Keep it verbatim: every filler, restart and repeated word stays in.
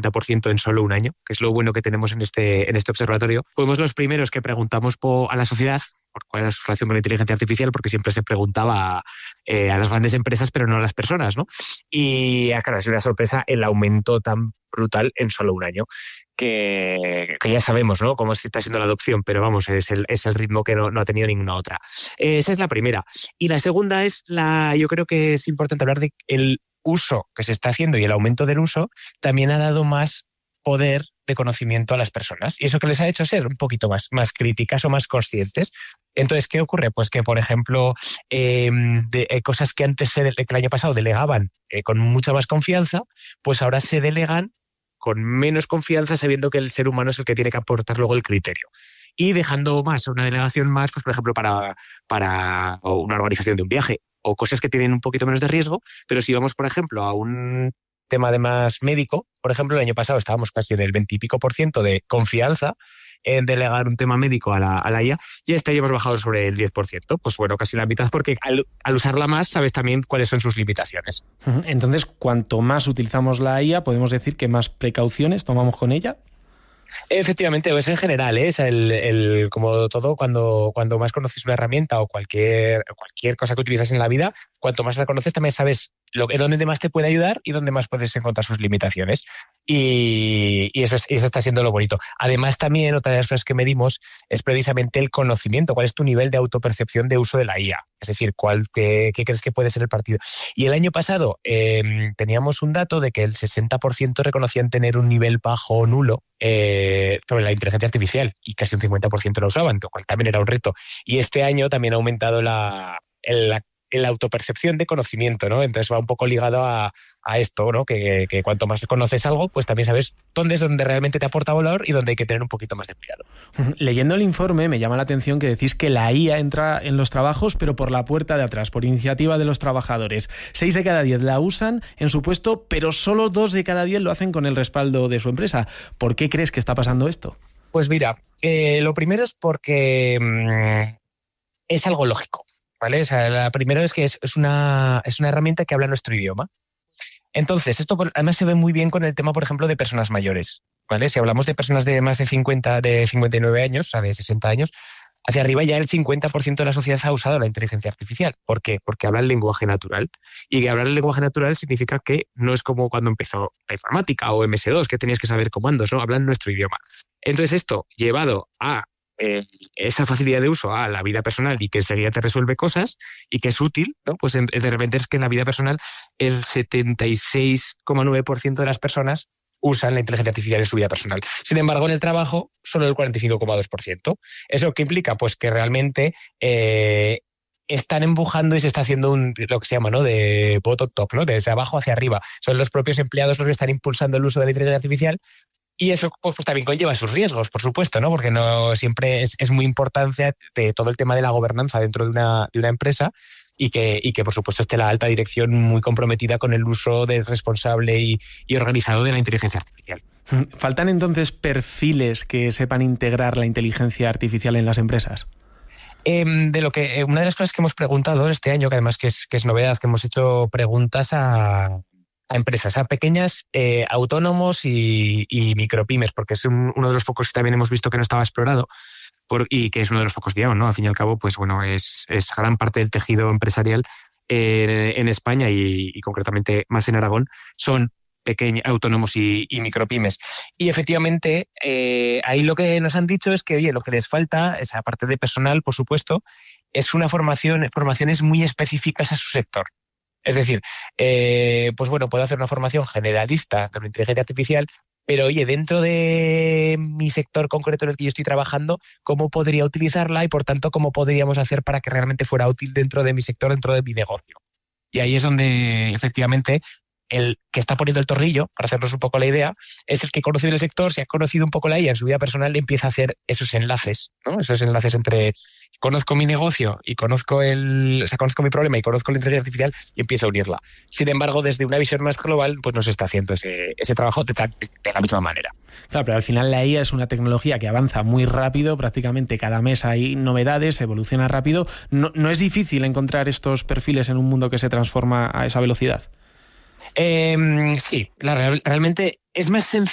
cincuenta por ciento en solo un año, que es lo bueno que tenemos en este, en este observatorio. Fuimos los primeros que preguntamos po, a la sociedad por cuál era su relación con la inteligencia artificial, porque siempre se preguntaba eh, a las grandes empresas, pero no a las personas, ¿no? Y claro, es una sorpresa el aumento tan brutal en solo un año, que, que ya sabemos, ¿no?, cómo está siendo la adopción, pero vamos, es el, es el ritmo que no, no ha tenido ninguna otra. Eh, esa es la primera. Y la segunda es la, yo creo que es importante hablar de el uso que se está haciendo, y el aumento del uso también ha dado más poder de conocimiento a las personas, y eso que les ha hecho ser un poquito más, más críticas o más conscientes. Entonces, ¿qué ocurre? Pues que, por ejemplo, eh, de, eh, cosas que antes se, que el año pasado delegaban eh, con mucha más confianza, pues ahora se delegan con menos confianza, sabiendo que el ser humano es el que tiene que aportar luego el criterio. Y dejando más, una delegación más, pues por ejemplo, para, para una organización de un viaje, o cosas que tienen un poquito menos de riesgo. Pero si vamos, por ejemplo, a un tema de más médico, por ejemplo, el año pasado estábamos casi en el veinte y pico por ciento de confianza en delegar un tema médico a la, a la I A, y este año hemos bajado sobre el diez por ciento. Pues bueno, casi la mitad, porque al, al usarla más sabes también cuáles son sus limitaciones. Entonces, cuanto más utilizamos la I A, podemos decir que más precauciones tomamos con ella. Efectivamente, es en general, ¿eh? Es el, el, como todo, cuando, cuando más conoces una herramienta o cualquier, cualquier cosa que utilizas en la vida, cuanto más la conoces también sabes lo, dónde más te puede ayudar y dónde más puedes encontrar sus limitaciones. Y, y eso, es, eso está siendo lo bonito. Además, también otra de las cosas que medimos es precisamente el conocimiento. ¿Cuál es tu nivel de autopercepción de uso de la I A? Es decir, ¿cuál, qué, qué crees que puede ser el partido? Y el año pasado eh, teníamos un dato de que el sesenta por ciento reconocían tener un nivel bajo o nulo eh, sobre la inteligencia artificial, y casi un cincuenta por ciento lo usaban, lo cual también era un reto. Y este año también ha aumentado la, la la autopercepción de conocimiento, ¿no? Entonces va un poco ligado a, a esto, ¿no? Que, que cuanto más conoces algo, pues también sabes dónde es donde realmente te aporta valor y dónde hay que tener un poquito más de cuidado. Leyendo el informe me llama la atención que decís que la I A entra en los trabajos, pero por la puerta de atrás, por iniciativa de los trabajadores. Seis de cada diez la usan en su puesto, pero solo dos de cada diez lo hacen con el respaldo de su empresa. ¿Por qué crees que está pasando esto? Pues mira, eh, lo primero es porque mmm, es algo lógico. ¿Vale? O sea, la primera es que es, es, una, es una herramienta que habla nuestro idioma. Entonces, esto además se ve muy bien con el tema, por ejemplo, de personas mayores. ¿Vale? Si hablamos de personas de más de cincuenta, de cincuenta y nueve años, o sea, de sesenta años, hacia arriba ya el cincuenta por ciento de la sociedad ha usado la inteligencia artificial. ¿Por qué? Porque habla el lenguaje natural. Y que hablar el lenguaje natural significa que no es como cuando empezó la informática o eme ese dos, que tenías que saber comandos, ¿no? Hablan nuestro idioma. Entonces, esto llevado a Eh, esa facilidad de uso a la vida personal y que enseguida te resuelve cosas y que es útil, ¿no? Pues en, de repente es que en la vida personal el setenta y seis coma nueve por ciento de las personas usan la inteligencia artificial en su vida personal. Sin embargo, en el trabajo solo el cuarenta y cinco coma dos por ciento. ¿Eso qué implica? Pues que realmente eh, están empujando y se está haciendo un, lo que se llama, ¿no?, de bottom top, ¿no?, desde abajo hacia arriba. Son los propios empleados los que están impulsando el uso de la inteligencia artificial. Y eso pues, pues también conlleva sus riesgos, por supuesto, ¿no? Porque no siempre es, es muy importante de todo el tema de la gobernanza dentro de una, de una empresa y que, y que, por supuesto, esté la alta dirección muy comprometida con el uso del responsable y, y organizado de la inteligencia artificial. ¿Faltan entonces perfiles que sepan integrar la inteligencia artificial en las empresas? Eh, de lo que una de las cosas que hemos preguntado este año, que además que es, que es novedad, que hemos hecho preguntas a... a empresas, a pequeñas, eh, autónomos y, y micropymes, porque es un, uno de los focos que también hemos visto que no estaba explorado por, y que es uno de los focos de I A, ¿no? Al fin y al cabo, pues bueno, es, es gran parte del tejido empresarial eh, en España y, y concretamente más en Aragón, son pequeños, autónomos y, y micropymes. Y efectivamente, eh, ahí lo que nos han dicho es que, oye, lo que les falta, esa parte de personal, por supuesto, es una formación, formaciones muy específicas a su sector. Es decir, eh, pues bueno, puedo hacer una formación generalista de la inteligencia artificial, pero oye, dentro de mi sector concreto en el que yo estoy trabajando, ¿cómo podría utilizarla? Y por tanto, ¿cómo podríamos hacer para que realmente fuera útil dentro de mi sector, dentro de mi negocio? Y ahí es donde efectivamente el que está poniendo el tornillo, para hacernos un poco la idea, es el que conoce el sector, si ha conocido un poco la I A en su vida personal, empieza a hacer esos enlaces, ¿no? Esos enlaces entre conozco mi negocio y conozco el, o sea, conozco mi problema y conozco la inteligencia artificial y empiezo a unirla. Sin embargo, desde una visión más global, pues no se está haciendo ese, ese trabajo de, de la misma manera. Claro, pero al final la I A es una tecnología que avanza muy rápido, prácticamente cada mes hay novedades, evoluciona rápido. No, no es difícil encontrar estos perfiles en un mundo que se transforma a esa velocidad. Eh, sí, la, realmente es más sencillo